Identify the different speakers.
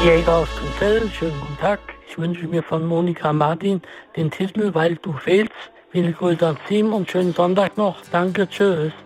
Speaker 1: Jäger aus Grünzell, schönen guten Tag. Ich wünsche mir von Monika Martin den Titel Weil du fehlst. Viele Grüße ans Team und schönen Sonntag noch. Danke, tschüss.